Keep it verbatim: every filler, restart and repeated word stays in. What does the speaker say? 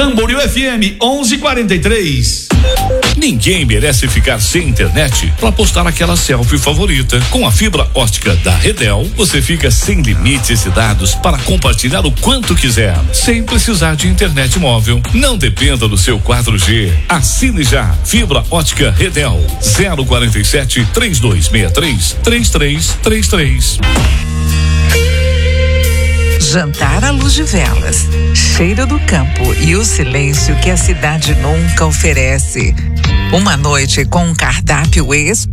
Tamboril F M onze e quarenta e três. Ninguém merece ficar sem internet para postar aquela selfie favorita. Com a fibra ótica da Redel, você fica sem limites de dados para compartilhar o quanto quiser, sem precisar de internet móvel. Não dependa do seu quatro G. Assine já. Fibra ótica Redel. zero quarenta e sete, trinta e dois sessenta e três, trinta e três trinta e três. Jantar à luz de velas, cheiro do campo e o silêncio que a cidade nunca oferece. Uma noite com um cardápio especial